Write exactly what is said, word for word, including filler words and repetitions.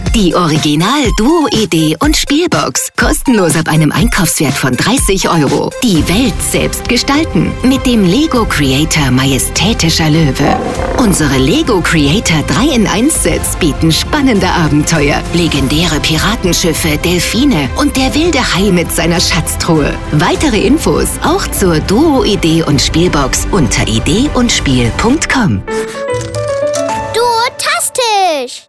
Die Original-Duo-Idee und Spielbox. Kostenlos ab einem Einkaufswert von dreißig Euro. Die Welt selbst gestalten. Mit dem Lego Creator Majestätischer Löwe. Unsere Lego Creator drei in eins Sets bieten spannende Abenteuer. Legendäre Piratenschiffe, Delfine und der wilde Hai mit seiner Schatztruhe. Weitere Infos auch zur Duo-Idee und Spielbox unter idee und spiel punkt com. Duotastisch!